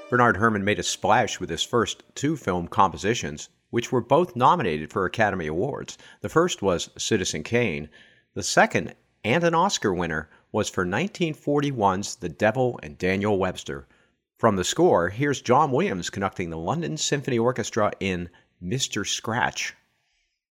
Bernard Herrmann made a splash with his first two film compositions, which were both nominated for Academy Awards. The first was Citizen Kane. The second, and an Oscar winner, was for 1941's The Devil and Daniel Webster. From the score, here's John Williams conducting the London Symphony Orchestra in Mr. Scratch.